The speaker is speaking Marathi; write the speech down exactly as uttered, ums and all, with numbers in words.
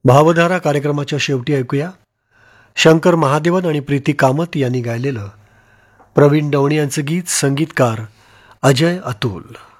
भावधारा कार्यक्रमाच्या शेवटी ऐकूया शंकर महादेवन आणि प्रीती कामत यांनी गायलेलं प्रवीण दवणे यांचं गीत, संगीतकार अजय अतुल.